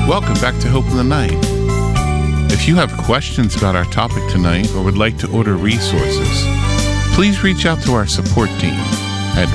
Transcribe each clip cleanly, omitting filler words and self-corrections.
Welcome back to Hope in the Night. If you have questions about our topic tonight or would like to order resources, please reach out to our support team at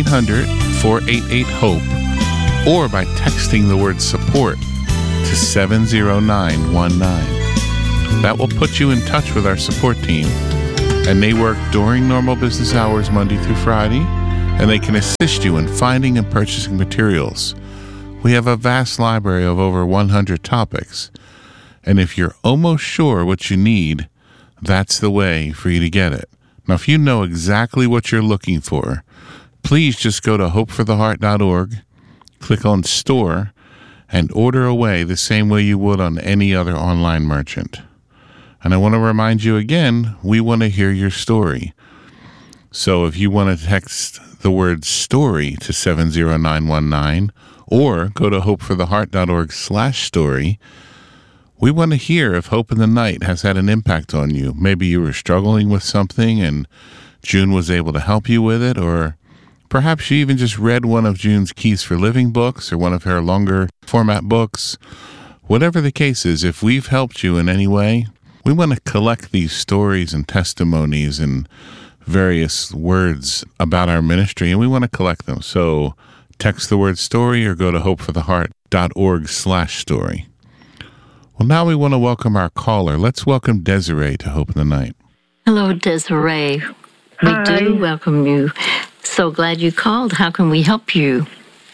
1-800-488-HOPE or by texting the word support to 70919. That will put you in touch with our support team, and they work during normal business hours Monday through Friday, and they can assist you in finding and purchasing materials. We have a vast library of over 100 topics, and if you're almost sure what you need, that's the way for you to get it. Now, if you know exactly what you're looking for, please just go to hopefortheheart.org, click on Store, and order away the same way you would on any other online merchant. And I want to remind you again, we want to hear your story. So if you want to text the word story to 70919 or go to hopefortheheart.org/story, we want to hear if Hope in the Night has had an impact on you. Maybe you were struggling with something and June was able to help you with it, or perhaps you even just read one of June's Keys for Living books or one of her longer format books. Whatever the case is, if we've helped you in any way, we want to collect these stories and testimonies and various words about our ministry, and we want to collect them. So text the word story or go to hopefortheheart.org/story. Well, now we want to welcome our caller. Let's welcome Desiree to Hope in the Night. Hello, Desiree. We do welcome you. So glad you called. How can we help you?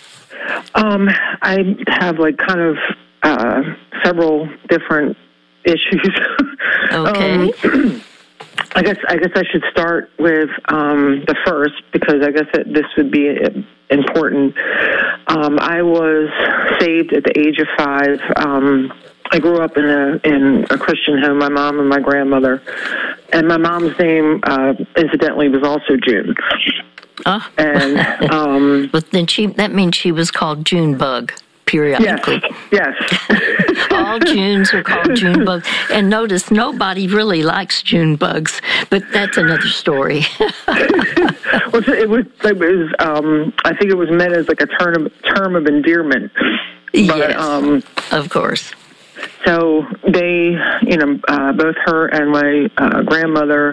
I have several different issues. Okay. I guess I should start with the first, because I guess this would be important. I was saved at the age of 5. I grew up in a Christian home. My mom and my grandmother, and my mom's name, incidentally, was also June. Oh. And but then that means she was called Junebug periodically. Yes. All Junes are called Junebugs. And notice, nobody really likes Junebugs, but that's another story. Well, it was. I think it was meant as like a term of endearment. But, yes, of course. So they, both her and my grandmother.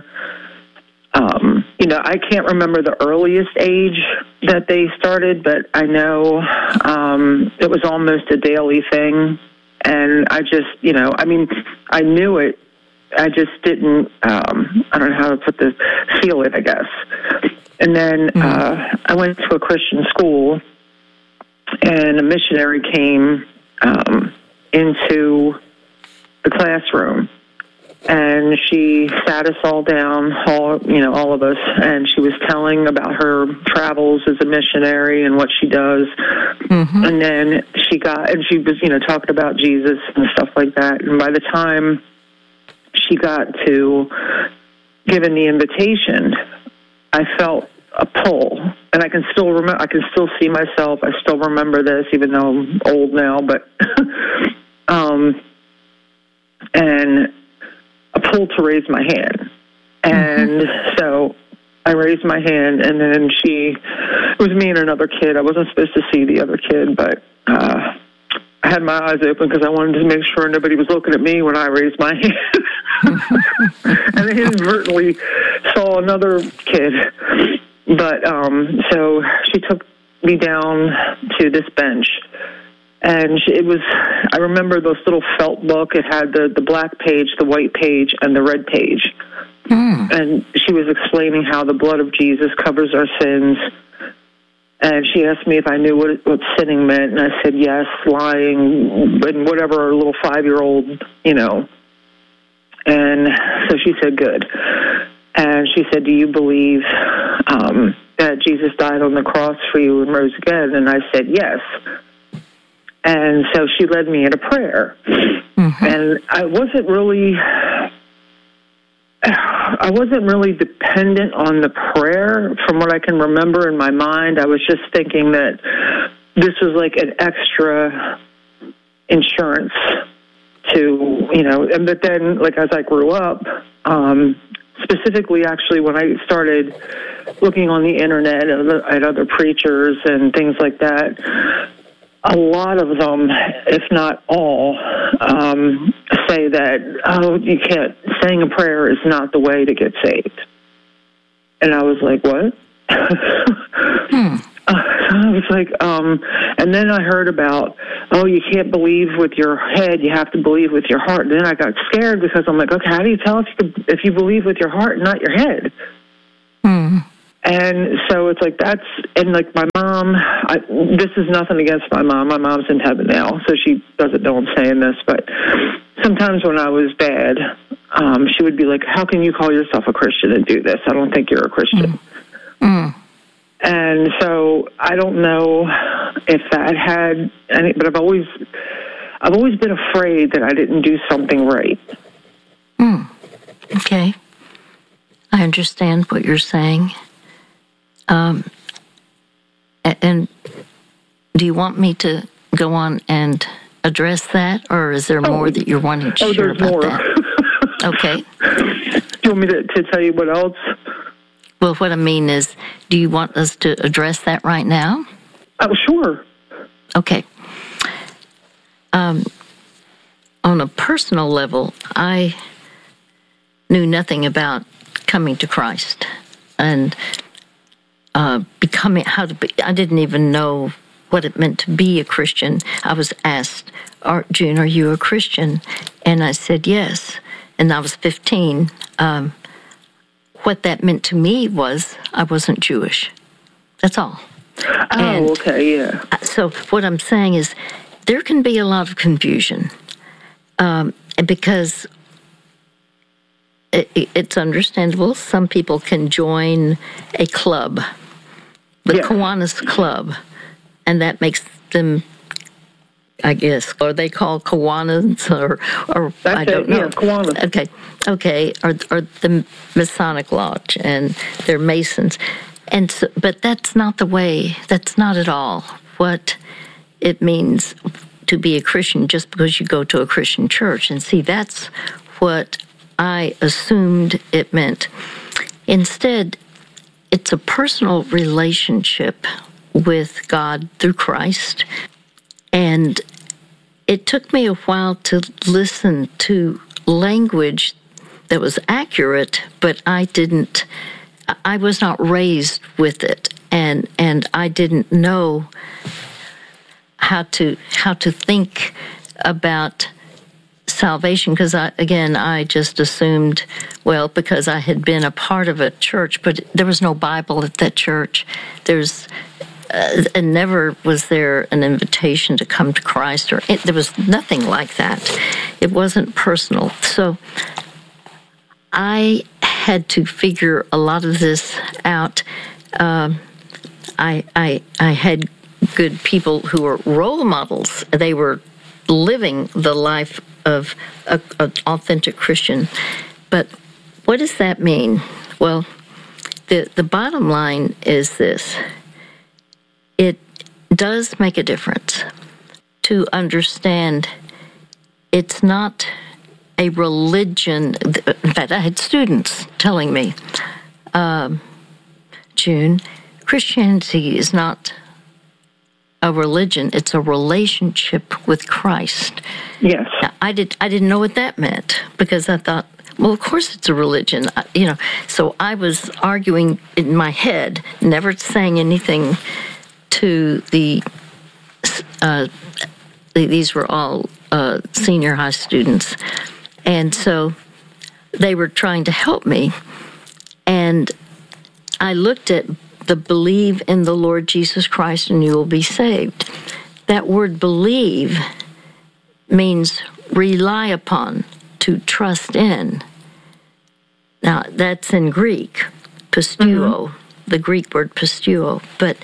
I can't remember the earliest age that they started, but I know it was almost a daily thing. And I just, I knew it. I just didn't, I don't know how to put this, feel it, I guess. And then I went to a Christian school, and a missionary came into the classroom. And she sat us all down, all of us, and she was telling about her travels as a missionary and what she does. Mm-hmm. And then she was, talking about Jesus and stuff like that. And by the time she got to giving the invitation, I felt a pull. And I can still remember, I can still see myself. I still remember this, even though I'm old now, but, and a pull to raise my hand. And so I raised my hand, and then it was me and another kid. I wasn't supposed to see the other kid, but I had my eyes open because I wanted to make sure nobody was looking at me when I raised my hand. And I inadvertently saw another kid. But so she took me down to this bench. And I remember this little felt book. It had the black page, the white page, and the red page. Mm. And she was explaining how the blood of Jesus covers our sins. And she asked me if I knew what sinning meant. And I said, yes, lying, and whatever, a little 5-year-old, And so she said, good. And she said, do you believe that Jesus died on the cross for you and rose again? And I said, yes. And so she led me in a prayer. Mm-hmm. And I wasn't really dependent on the prayer from what I can remember in my mind. I was just thinking that this was like an extra insurance to, but then like as I grew up, specifically actually when I started looking on the internet at other preachers and things like that, a lot of them, if not all, say that, you can't, saying a prayer is not the way to get saved. And I was like, what? I was like, and then I heard about, you can't believe with your head, you have to believe with your heart. And then I got scared because I'm like, okay, how do you tell if you believe with your heart and not your head? And so it's like and like my mom, this is nothing against my mom. My mom's in heaven now, so she doesn't know I'm saying this, but sometimes when I was bad, she would be like, how can you call yourself a Christian and do this? I don't think you're a Christian. And so I don't know if that had any, but I've always been afraid that I didn't do something right. Okay. I understand what you're saying. And do you want me to go on and address that, or is there more that you're wanting to share about that? Okay. Do you want me to tell you what else? Well, what I mean is, do you want us to address that right now? Oh, sure. Okay. On a personal level, I knew nothing about coming to Christ and becoming, I didn't even know what it meant to be a Christian. I was asked, June, are you a Christian? And I said yes. And I was 15. What that meant to me was I wasn't Jewish. That's all. Oh, okay, yeah. So what I'm saying is there can be a lot of confusion because it's understandable. Some people can join a club, the Kiwanis Club, and that makes them, I guess, or they call Kiwanis, or I don't know. Yeah, Kiwanis. Okay, or the Masonic Lodge, and they're Masons, and so, but that's not the way. That's not at all what it means to be a Christian. Just because you go to a Christian church, and see, that's what I assumed it meant. Instead, it's a personal relationship with God through Christ, and it took me a while to listen to language that was accurate, but I was not raised with it, and I didn't know how to think about salvation, because I just assumed, well, because I had been a part of a church, but there was no Bible at that church. And never was there an invitation to come to Christ, there was nothing like that. It wasn't personal. So I had to figure a lot of this out. I had good people who were role models. They were living the life of an authentic Christian. But what does that mean? Well, the bottom line is this. It does make a difference to understand it's not a religion. In fact, I had students telling me, June, Christianity is not a religion, it's a relationship with Christ. Yes. Now, I didn't know what that meant, because I thought, well, of course it's a religion, So I was arguing in my head, never saying anything to these were all senior high students, and so they were trying to help me, and I looked at the believe in the Lord Jesus Christ and you will be saved. That word believe means rely upon, to trust in. Now, that's in Greek, pisteuo, the Greek word pisteuo. But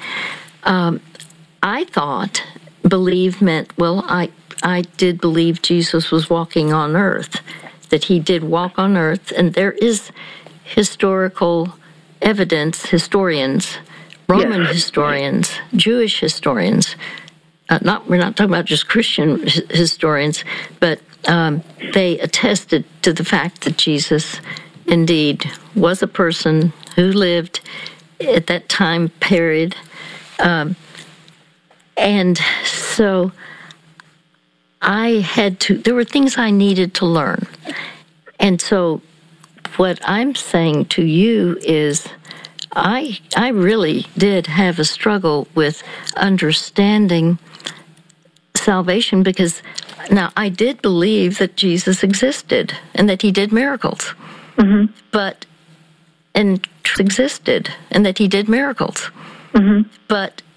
I thought believe meant, well, I did believe Jesus was walking on earth, that he did walk on earth, and there is historical evidence, historians, Roman historians, Jewish historians, we're not talking about just Christian historians, but they attested to the fact that Jesus indeed was a person who lived at that time period. And so there were things I needed to learn. And so what I'm saying to you is I really did have a struggle with understanding salvation, because now I did believe that Jesus existed and that he did miracles. Mm-hmm. But he did miracles. Mm-hmm. But